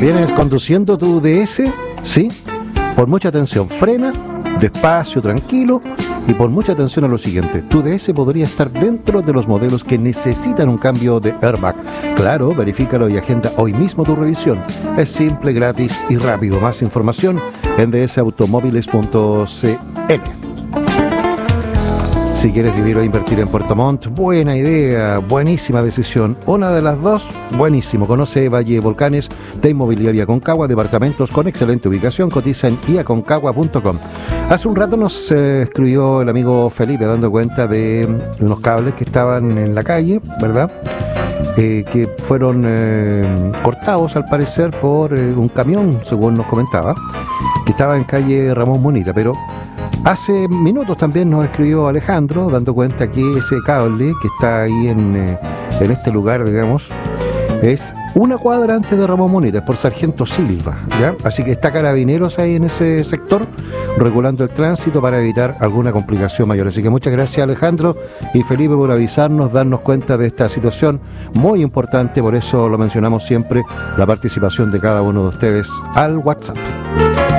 ¿Vienes conduciendo tu DS? ¿Sí? Por mucha atención, frena, despacio, tranquilo, y por mucha atención a lo siguiente. Tu DS podría estar dentro de los modelos que necesitan un cambio de airbag. Claro, verifícalo y agenda hoy mismo tu revisión. Es simple, gratis y rápido. Más información en dsautomóviles.cl. Si quieres vivir o invertir en Puerto Montt, buena idea, buenísima decisión. Una de las dos, buenísimo. Conoce Valle Volcanes de Inmobiliaria Aconcagua, departamentos con excelente ubicación. Cotiza en iaconcagua.com. Hace un rato nos escribió el amigo Felipe dando cuenta de unos cables que estaban en la calle, ¿verdad? Que fueron cortados al parecer por un camión, según nos comentaba, que estaba en calle Ramón Munira, pero hace minutos también nos escribió Alejandro dando cuenta que ese cable que está ahí en este lugar, digamos, es una cuadra antes de Ramón Munira, es por Sargento Silva, ¿ya? Así que está Carabineros ahí en ese sector regulando el tránsito para evitar alguna complicación mayor. Así que muchas gracias Alejandro y Felipe por avisarnos, darnos cuenta de esta situación muy importante, por eso lo mencionamos siempre, la participación de cada uno de ustedes al WhatsApp.